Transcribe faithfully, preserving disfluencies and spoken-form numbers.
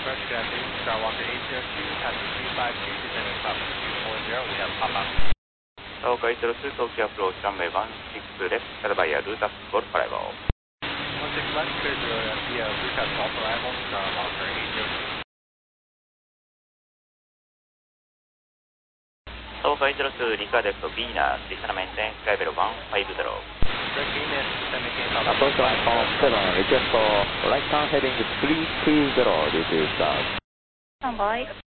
Express, good afternoon. Skywalker eight zero two, passing two five two, descending Papa two four zero, we have pop-up. 東海ゼロツー東京アプローチランウェイワンシックスレフト、カルバイヤルータスゴルフアライバー。 one six left, clear to via blue top golf arrival, Skywalker eight zero two. 東海ゼロツーリカーデクトビーナー、小さなメンテン、スカイベルワンファイブゼロ。 Direct Venus, descend maintain Papa Approach one call seven, request for right turn heading three two zero, this is uh Stand by.